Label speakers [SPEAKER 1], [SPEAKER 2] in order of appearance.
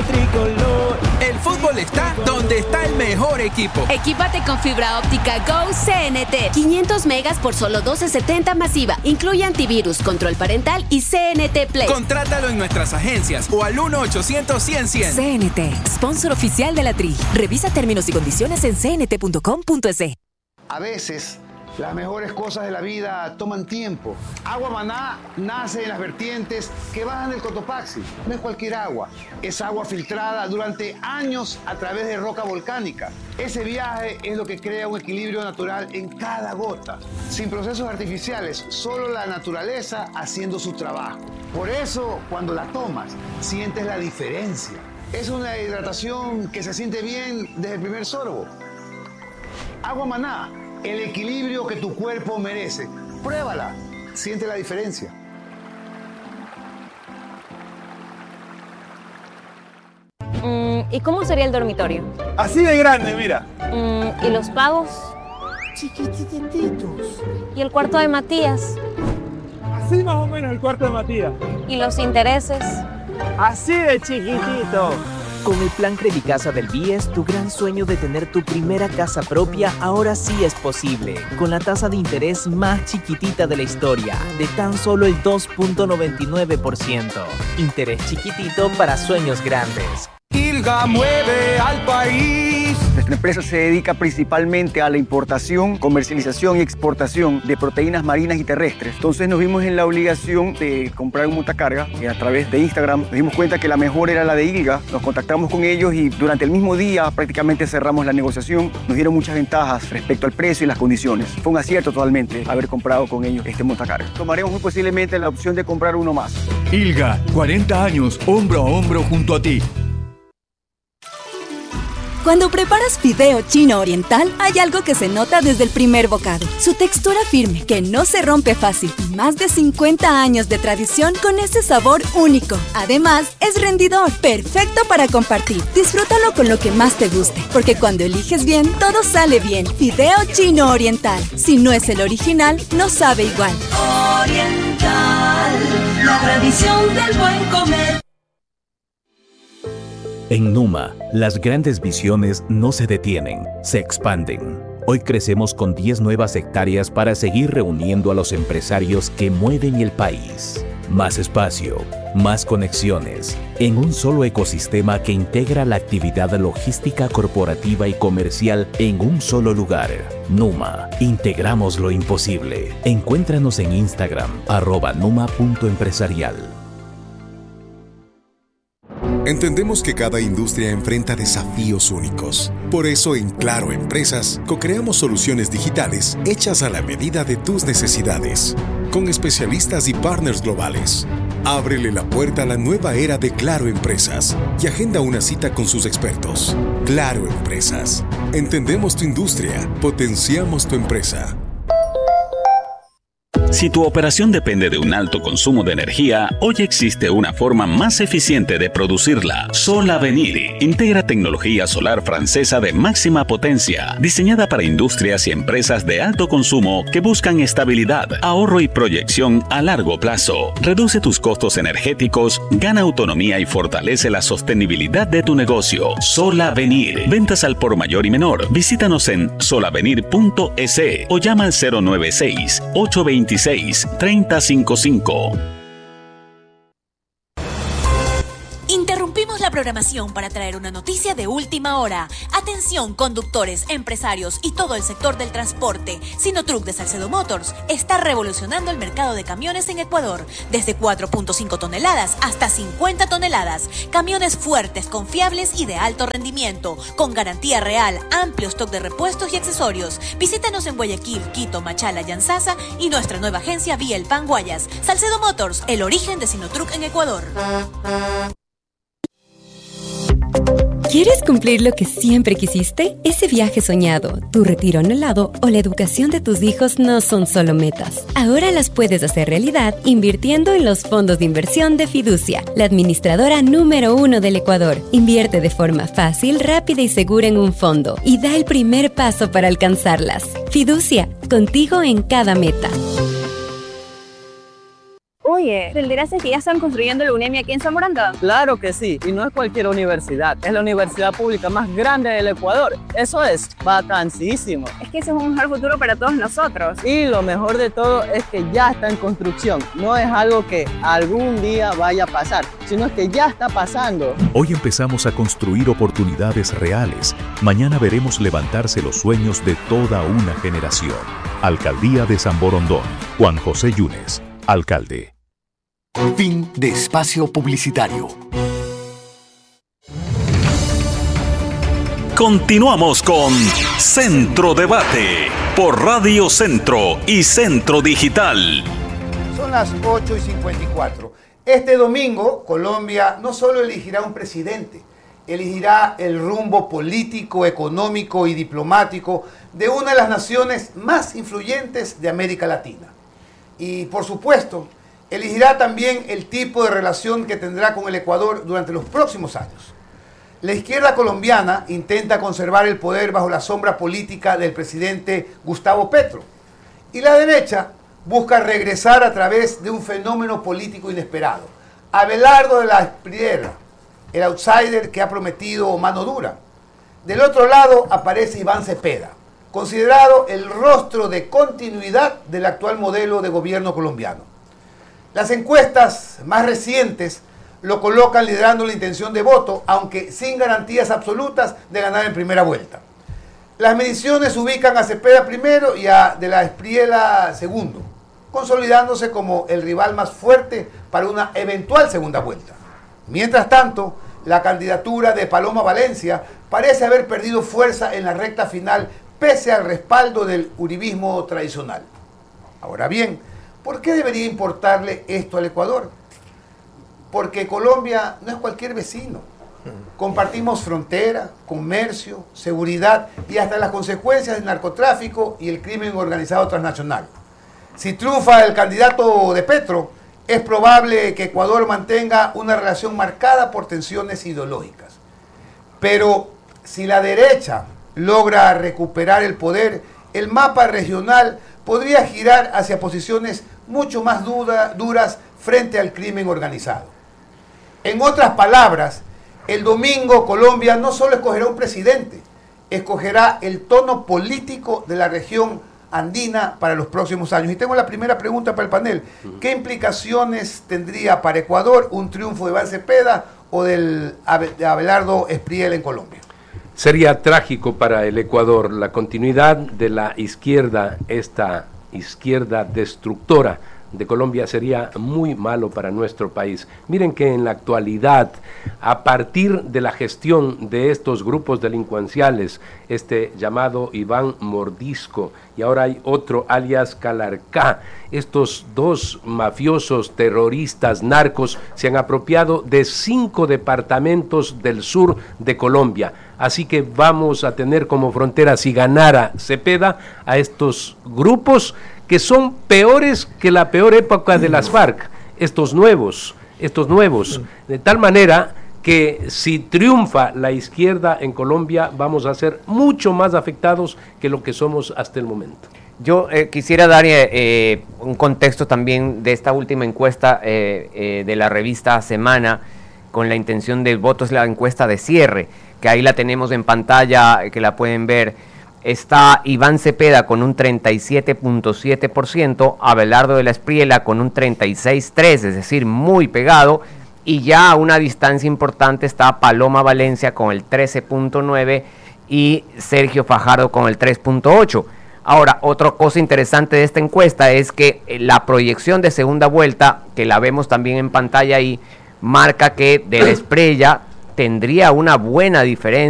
[SPEAKER 1] tricolor.
[SPEAKER 2] El fútbol está donde está el mejor equipo.
[SPEAKER 3] Equípate con fibra óptica Go CNT. 500 megas por solo $12.70 masiva. Incluye antivirus, control parental y CNT Play.
[SPEAKER 2] Contrátalo en nuestras agencias o al 1-800-100-100.
[SPEAKER 4] CNT, sponsor oficial de la Tri. Revisa términos y condiciones en cnt.com.es.
[SPEAKER 5] A veces, las mejores cosas de la vida toman tiempo. Agua Maná nace en las vertientes que bajan del Cotopaxi. No es cualquier agua, es agua filtrada durante años a través de roca volcánica. Ese viaje es lo que crea un equilibrio natural en cada gota. Sin procesos artificiales, solo la naturaleza haciendo su trabajo. Por eso, cuando la tomas, sientes la diferencia. Es una hidratación que se siente bien desde el primer sorbo. Agua Maná, el equilibrio que tu cuerpo merece. Pruébala, siente la diferencia.
[SPEAKER 6] ¿Y cómo sería el dormitorio?
[SPEAKER 1] Así de grande, mira.
[SPEAKER 6] ¿Y los pagos?
[SPEAKER 1] Chiquitititos.
[SPEAKER 6] ¿Y el cuarto de Matías?
[SPEAKER 1] Así más o menos el cuarto de Matías.
[SPEAKER 6] ¿Y los intereses?
[SPEAKER 1] Así de chiquitito.
[SPEAKER 7] Con el plan Credicasa del BIES, tu gran sueño de tener tu primera casa propia ahora sí es posible. Con la tasa de interés más chiquitita de la historia, de tan solo el 2.99%. Interés chiquitito para sueños grandes.
[SPEAKER 1] ILGA mueve al país.
[SPEAKER 8] Nuestra empresa se dedica principalmente a la importación, comercialización y exportación de proteínas marinas y terrestres. Entonces nos vimos en la obligación de comprar un montacarga y a través de Instagram nos dimos cuenta que la mejor era la de ILGA. Nos contactamos con ellos y durante el mismo día prácticamente cerramos la negociación. Nos dieron muchas ventajas respecto al precio y las condiciones. Fue un acierto totalmente haber comprado con ellos este montacarga. Tomaremos muy posiblemente la opción de comprar uno más.
[SPEAKER 9] ILGA, 40 años, hombro a hombro junto a ti.
[SPEAKER 10] Cuando preparas fideo chino oriental, hay algo que se nota desde el primer bocado. Su textura firme, que no se rompe fácil. Y más de 50 años de tradición con ese sabor único. Además, es rendidor, perfecto para compartir. Disfrútalo con lo que más te guste, porque cuando eliges bien, todo sale bien. Fideo chino oriental. Si no es el original, no sabe igual.
[SPEAKER 11] Oriental, la tradición del buen comer.
[SPEAKER 12] En Numa, las grandes visiones no se detienen, se expanden. Hoy crecemos con 10 nuevas hectáreas para seguir reuniendo a los empresarios que mueven el país. Más espacio, más conexiones, en un solo ecosistema que integra la actividad logística corporativa y comercial en un solo lugar. Numa, integramos lo imposible. Encuéntranos en Instagram, @numa.empresarial.
[SPEAKER 13] Entendemos que cada industria enfrenta desafíos únicos. Por eso en Claro Empresas co-creamos soluciones digitales hechas a la medida de tus necesidades, con especialistas y partners globales. Ábrele la puerta a la nueva era de Claro Empresas y agenda una cita con sus expertos. Claro Empresas. Entendemos tu industria, potenciamos tu empresa.
[SPEAKER 14] Si tu operación depende de un alto consumo de energía, hoy existe una forma más eficiente de producirla. Solavenir integra tecnología solar francesa de máxima potencia, diseñada para industrias y empresas de alto consumo que buscan estabilidad, ahorro y proyección a largo plazo. Reduce tus costos energéticos, gana autonomía y fortalece la sostenibilidad de tu negocio. Solavenir. Ventas al por mayor y menor. Visítanos en solavenir.es o llama al 096-826-3055.
[SPEAKER 15] Interrumpimos la programación para traer una noticia de última hora. Atención, conductores, empresarios y todo el sector del transporte. Sinotruck de Salcedo Motors está revolucionando el mercado de camiones en Ecuador. Desde 4.5 toneladas hasta 50 toneladas. Camiones fuertes, confiables y de alto rendimiento. Con garantía real, amplio stock de repuestos y accesorios. Visítanos en Guayaquil, Quito, Machala, Yanzasa y nuestra nueva agencia Vía El Pan Guayas. Salcedo Motors, el origen de Sinotruck en Ecuador.
[SPEAKER 16] ¿Quieres cumplir lo que siempre quisiste? Ese viaje soñado, tu retiro anhelado o la educación de tus hijos no son solo metas. Ahora las puedes hacer realidad invirtiendo en los fondos de inversión de Fiducia, la administradora número 1 del Ecuador. Invierte de forma fácil, rápida y segura en un fondo y da el primer paso para alcanzarlas. Fiducia, contigo en cada meta.
[SPEAKER 6] Oye, ¿te enteraste que ya están construyendo la UNEMI aquí en San Borondón?
[SPEAKER 17] Claro que sí, y no es cualquier universidad, es la universidad pública más grande del Ecuador. Eso es vacancísimo.
[SPEAKER 6] Es que ese es un mejor futuro para todos nosotros.
[SPEAKER 17] Y lo mejor de todo es que ya está en construcción. No es algo que algún día vaya a pasar, sino que ya está pasando.
[SPEAKER 12] Hoy empezamos a construir oportunidades reales. Mañana veremos levantarse los sueños de toda una generación. Alcaldía de San Borondón. Juan José Yunes, alcalde.
[SPEAKER 18] Fin de espacio publicitario.
[SPEAKER 14] Continuamos con Centro Debate por Radio Centro y Centro Digital.
[SPEAKER 5] Son las 8:54. Este domingo, Colombia no solo elegirá un presidente, elegirá el rumbo político, económico y diplomático de una de las naciones más influyentes de América Latina. Y, por supuesto, elegirá también el tipo de relación que tendrá con el Ecuador durante los próximos años. La izquierda colombiana intenta conservar el poder bajo la sombra política del presidente Gustavo Petro. Y la derecha busca regresar a través de un fenómeno político inesperado. Abelardo de la Espriella, el outsider que ha prometido mano dura. Del otro lado aparece Iván Cepeda, considerado el rostro de continuidad del actual modelo de gobierno colombiano. Las encuestas más recientes lo colocan liderando la intención de voto, aunque sin garantías absolutas de ganar en primera vuelta. Las mediciones ubican a Cepeda primero y a de la Espriella segundo, consolidándose como el rival más fuerte para una eventual segunda vuelta. Mientras tanto, la candidatura de Paloma Valencia parece haber perdido fuerza en la recta final pese al respaldo del uribismo tradicional. Ahora bien, ¿por qué debería importarle esto al Ecuador? Porque Colombia no es cualquier vecino. Compartimos frontera, comercio, seguridad y hasta las consecuencias del narcotráfico y el crimen organizado transnacional. Si triunfa el candidato de Petro, es probable que Ecuador mantenga una relación marcada por tensiones ideológicas. Pero si la derecha logra recuperar el poder, el mapa regional podría girar hacia posiciones mucho más duras frente al crimen organizado. En otras palabras, el domingo Colombia no solo escogerá un presidente, escogerá el tono político de la región andina para los próximos años. Y tengo la primera pregunta para el panel. ¿Qué implicaciones tendría para Ecuador un triunfo de Iván Cepeda o de Abelardo Espriella en Colombia?
[SPEAKER 19] Sería trágico para el Ecuador la continuidad de la izquierda, esta izquierda destructora de Colombia sería muy malo para nuestro país. Miren que en la actualidad, a partir de la gestión de estos grupos delincuenciales, este llamado Iván Mordisco, y ahora hay otro alias Calarcá, estos dos mafiosos, terroristas, narcos, se han apropiado de 5 departamentos del sur de Colombia. Así que vamos a tener como frontera, si ganara Cepeda, a estos grupos que son peores que la peor época de las FARC, estos nuevos, de tal manera que si triunfa la izquierda en Colombia, vamos a ser mucho más afectados que lo que somos hasta el momento.
[SPEAKER 20] Yo quisiera dar un contexto también de esta última encuesta de la revista Semana, con la intención del voto, es la encuesta de cierre, que ahí la tenemos en pantalla, que la pueden ver. Está Iván Cepeda con un 37.7%, Abelardo de la Espriella con un 36.3%, es decir, muy pegado, y ya a una distancia importante está Paloma Valencia con el 13.9% y Sergio Fajardo con el 3.8%. Ahora, otra cosa interesante de esta encuesta es que la proyección de segunda vuelta, que la vemos también en pantalla ahí, marca que de la Espriella tendría una buena diferencia